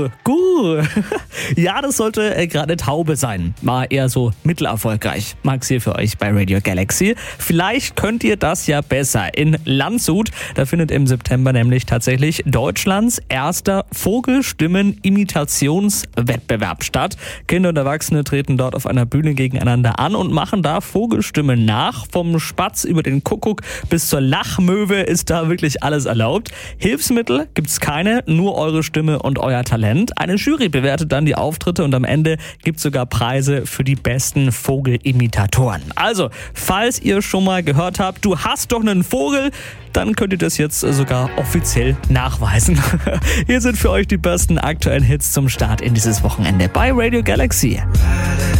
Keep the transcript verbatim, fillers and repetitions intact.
Gu, Gu. Ja, das sollte äh, gerade eine Taube sein. War eher so mittelerfolgreich. Max hier für euch bei Radio Galaxy. Vielleicht könnt ihr das ja besser. In Landshut, da findet im September nämlich tatsächlich Deutschlands erster Vogelstimmen-Imitationswettbewerb statt. Kinder und Erwachsene treten dort auf einer Bühne gegeneinander an und machen da Vogelstimmen nach. Vom Spatz über den Kuckuck bis zur Lachmöwe ist da wirklich alles erlaubt. Hilfsmittel gibt's keine, nur eure Stimme und euer Talent. Eine Jury bewertet dann die Auftritte und am Ende gibt's sogar Preise für die besten Vogelimitatoren. Also, falls ihr schon mal gehört habt, du hast doch einen Vogel, dann könnt ihr das jetzt sogar offiziell nachweisen. Hier sind für euch die besten aktuellen Hits zum Start in dieses Wochenende bei Radio Galaxy.